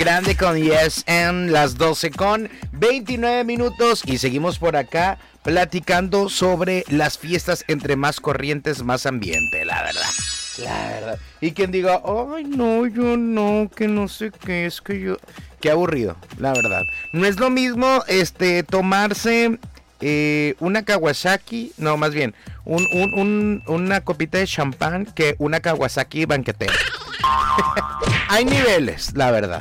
Grande con Yes en las 12 con 29 minutos y seguimos por acá platicando sobre las fiestas entre más corrientes, más ambiente, la verdad. La verdad. Y quien diga, ay, no, yo no, que no sé qué, es que yo... Qué aburrido, la verdad. No es lo mismo, tomarse una Kawasaki, no, más bien, una copita de champán que una Kawasaki banquetera. Hay niveles, la verdad.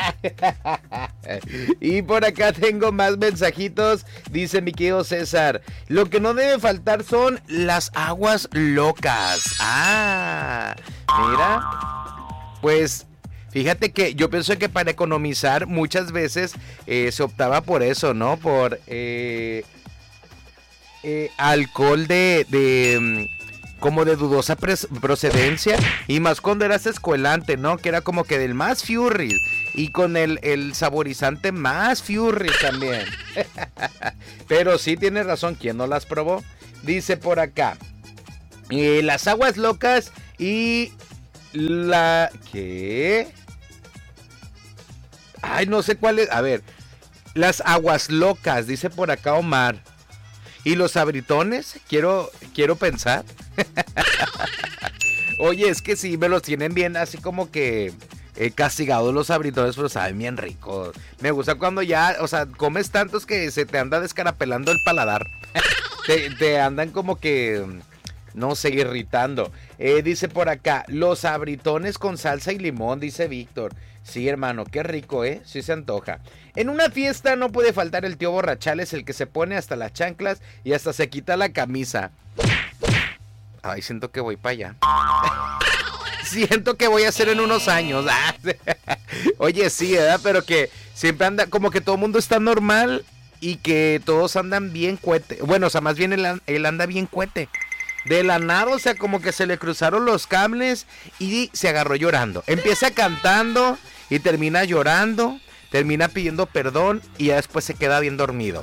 Y por acá tengo más mensajitos. Dice mi querido César: lo que no debe faltar son las aguas locas. Mira. Pues fíjate que yo pienso que para economizar muchas veces se optaba por eso, ¿no? Por alcohol como de dudosa procedencia, y más cuando eras escuelante, ¿no? Que era como que del más Furry, y con el saborizante más Furry también. Pero sí tienes razón, ¿quién no las probó? Dice por acá, las aguas locas y ¿qué? Ay, no sé cuál es, a ver, las aguas locas, dice por acá Omar. ¿Y los abritones? Quiero pensar. Oye, es que sí, me los tienen bien así como que castigados los abritones, pero saben bien ricos. Me gusta cuando ya, o sea, comes tantos que se te anda descarapelando el paladar. te andan como que, no sé, irritando. Dice por acá, los abritones con salsa y limón, dice Víctor. Sí, hermano, qué rico, sí se antoja. En una fiesta no puede faltar el tío borrachales, el que se pone hasta las chanclas y hasta se quita la camisa. Ay, siento que voy para allá. Siento que voy a hacer en unos años. Oye, sí, ¿verdad? Pero que siempre anda, como que todo el mundo está normal y que todos andan bien cuete. Bueno, o sea, más bien él anda bien cuete. De la nada, o sea, como que se le cruzaron los cables y se agarró llorando. Empieza cantando y termina llorando, termina pidiendo perdón y ya después se queda bien dormido.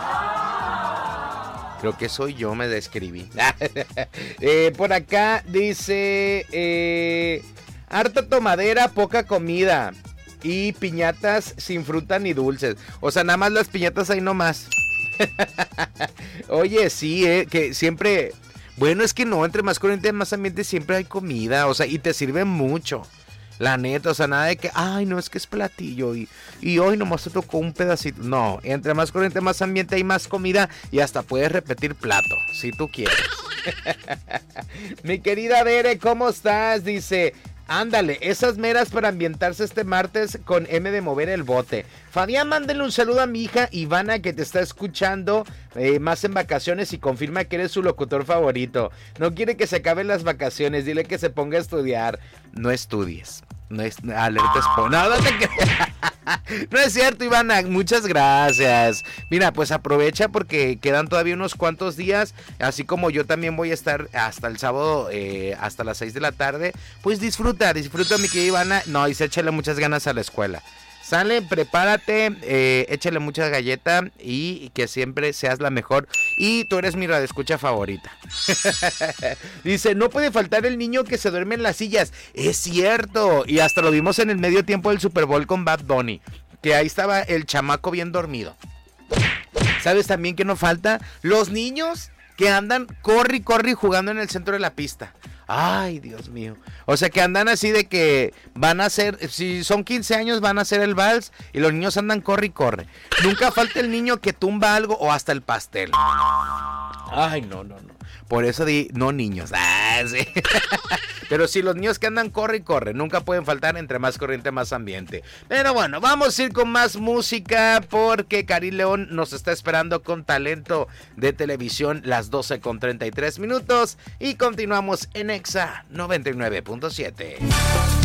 Creo que soy yo, me describí. Por acá dice, harta tomadera, poca comida y piñatas sin fruta ni dulces. O sea, nada más las piñatas ahí nomás. Oye, sí, que siempre... Bueno, es que no, entre más corriente, más ambiente siempre hay comida, o sea, y te sirve mucho. La neta, o sea, nada de que, ay, no, es que es platillo y hoy nomás te tocó un pedacito. No, entre más corriente, más ambiente, hay más comida y hasta puedes repetir plato, si tú quieres. Mi querida Bere, ¿cómo estás? Dice, ándale, esas meras para ambientarse este martes con M de mover el bote. Fabián, mándale un saludo a mi hija Ivana, que te está escuchando más en vacaciones y confirma que eres su locutor favorito. No quiere que se acaben las vacaciones, dile que se ponga a estudiar. No estudies. No es alerta no es cierto, Ivana, muchas gracias. Mira, pues aprovecha porque quedan todavía unos cuantos días, así como yo también voy a estar hasta el sábado, hasta las 6 de la tarde. Pues disfruta, mi querida Ivana. No, y se échale muchas ganas a la escuela. Sale, prepárate, échale mucha galleta y que siempre seas la mejor. Y tú eres mi radioescucha favorita. Dice, no puede faltar el niño que se duerme en las sillas. Es cierto. Y hasta lo vimos en el medio tiempo del Super Bowl con Bad Bunny, que ahí estaba el chamaco bien dormido. ¿Sabes también que no falta? Los niños que andan corre y corre jugando en el centro de la pista. Ay, Dios mío. O sea, que andan así de que van a hacer, si son 15 años van a hacer el vals y los niños andan corre y corre. Nunca falta el niño que tumba algo o hasta el pastel. Ay, no. Por eso di, no niños. Sí. Pero sí, los niños que andan corre y corre, nunca pueden faltar, entre más corriente, más ambiente. Pero bueno, vamos a ir con más música porque Karim León nos está esperando con talento de televisión, las 12 con 33 minutos. Y continuamos en Exa 99.7.